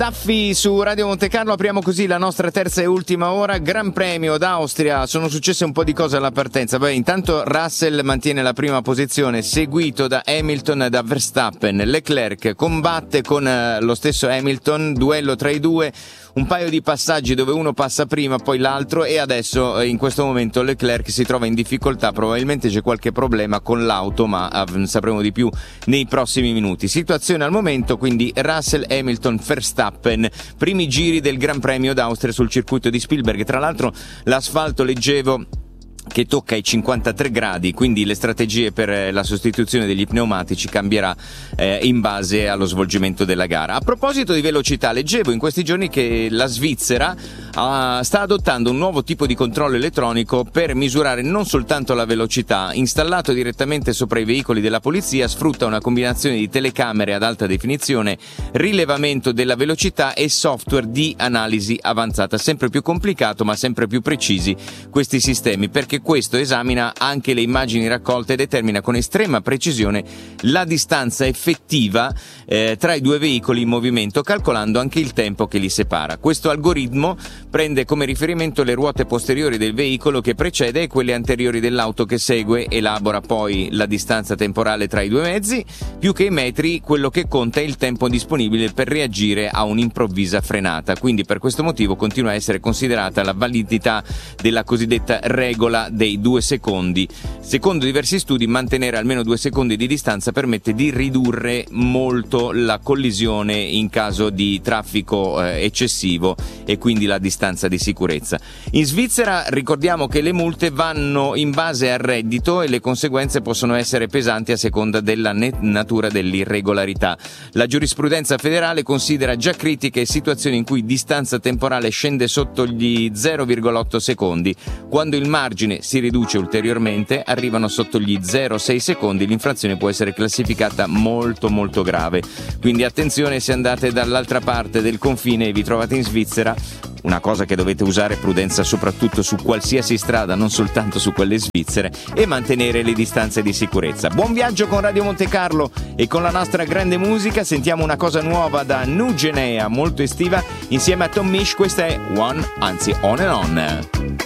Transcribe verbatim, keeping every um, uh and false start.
Taffi su Radio Monte Carlo, apriamo così la nostra terza e ultima ora. Gran Premio d'Austria, sono successe un po' di cose alla partenza. Beh, intanto Russell mantiene la prima posizione, seguito da Hamilton e da Verstappen. Leclerc combatte con eh, lo stesso Hamilton, duello tra i due, un paio di passaggi dove uno passa prima, poi l'altro, e adesso eh, in questo momento Leclerc si trova in difficoltà, probabilmente c'è qualche problema con l'auto, ma eh, sapremo di più nei prossimi minuti. Situazione al momento quindi Russell, Hamilton, Verstappen. Primi giri del Gran Premio d'Austria sul circuito di Spielberg. Tra l'altro l'asfalto, leggevo, che tocca i cinquantatré gradi, quindi le strategie per la sostituzione degli pneumatici cambierà eh, in base allo svolgimento della gara. A proposito di velocità, leggevo in questi giorni che la Svizzera uh, sta adottando un nuovo tipo di controllo elettronico per misurare non soltanto la velocità. Installato direttamente sopra i veicoli della polizia, sfrutta una combinazione di telecamere ad alta definizione, rilevamento della velocità e software di analisi avanzata. Sempre più complicato ma sempre più precisi questi sistemi, perché questo esamina anche le immagini raccolte e determina con estrema precisione la distanza effettiva eh, tra i due veicoli in movimento, calcolando anche il tempo che li separa. Questo algoritmo prende come riferimento le ruote posteriori del veicolo che precede e quelle anteriori dell'auto che segue, elabora poi la distanza temporale tra i due mezzi. Più che i metri, quello che conta è il tempo disponibile per reagire a un'improvvisa frenata. Quindi per questo motivo continua a essere considerata la validità della cosiddetta regola dei due secondi. Secondo diversi studi, mantenere almeno due secondi di distanza permette di ridurre molto la collisione in caso di traffico eh, eccessivo e quindi la distanza di sicurezza. In Svizzera ricordiamo che le multe vanno in base al reddito e le conseguenze possono essere pesanti a seconda della natura dell'irregolarità. La giurisprudenza federale considera già critiche situazioni in cui distanza temporale scende sotto gli zero virgola otto secondi. Quando il margine si riduce ulteriormente, arrivano sotto gli zero virgola sei secondi, l'infrazione può essere classificata molto molto grave. Quindi attenzione se andate dall'altra parte del confine e vi trovate in Svizzera. Una cosa che dovete usare prudenza soprattutto su qualsiasi strada, non soltanto su quelle svizzere, e mantenere le distanze di sicurezza. Buon viaggio con Radio Monte Carlo e con la nostra grande musica. Sentiamo una cosa nuova da New Genea, molto estiva, insieme a Tom Misch. Questa è One, anzi On and On.